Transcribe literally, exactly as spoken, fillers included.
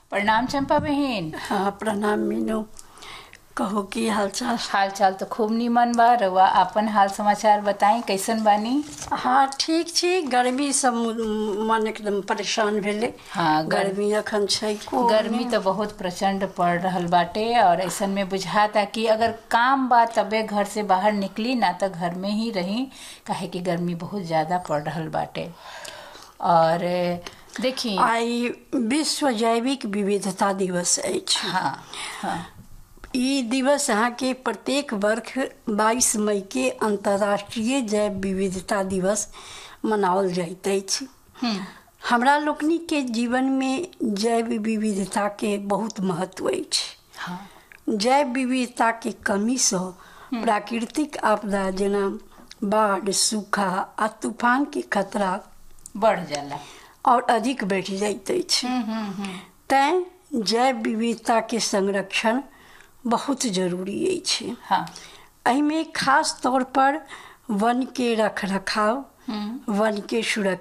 प्रणाम चंपा बहन। हाँ प्रणाम मीनू। कहो की हाल चाल? हाल चाल तो खूब निमन बा। रउआ आपन हाल समाचार बताई, कैसन बानी? हाँ ठीक छी। गर्मी सब मन एकदम परेशान भेले। हाँ गर्मी अखन छै खूब। गर्मी तो बहुत प्रचंड पड़ रहल बाटे और ऐसन में बुझाता कि अगर काम बा तबे घर से बाहर निकली, ना तो घर में ही रही, काहे कि गर्मी बहुत ज्यादा पड़ रहल बाटे। और देखी आई विश्व जैविक विविधता दिवस अछि। हाँ हाँ ई दिवस अहाँ के प्रत्येक वर्ष बाईस मई के अंतर्राष्ट्रीय जैव विविधता दिवस मनाओल जाइत अछि। हमरा लोकनि के जीवन में जैव विविधता के बहुत महत्व अछि। हाँ। जैव विविधता के कमी से प्राकृतिक आपदा जेना बाढ़, सूखा आ तूफान के खतरा बढ़ जाला और अधिक बढ़ जाइत अछि। तैं जैव विविधता के संरक्षण बहुत जरूरी अछि। हाँ। एहिमे खास तौर पर वन के रख रखाव, वन के सुरक्षा